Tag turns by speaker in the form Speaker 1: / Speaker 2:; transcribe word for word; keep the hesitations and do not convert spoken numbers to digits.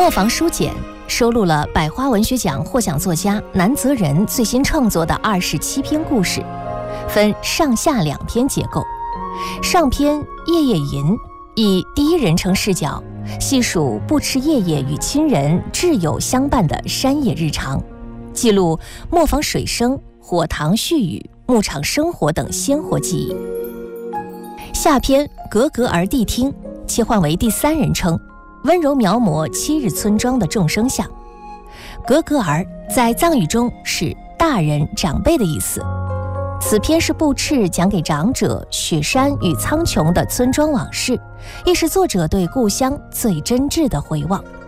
Speaker 1: 磨坊书简收录了百花文学奖获奖作家南泽仁最新创作的二十七篇故事，分上下两篇结构。上篇《夜夜吟》以第一人称视角细数不吃夜夜与亲人挚友相伴的山野日常，记录磨坊水声、火塘絮语、牧场生活等鲜活记忆。下篇《格格儿谛听》切换为第三人称，温柔描摹七日村庄的众生相。格格儿在藏语中是大人、长辈的意思。此篇是布赤讲给长者雪山与苍穹的村庄往事，亦是作者对故乡最真挚的回望。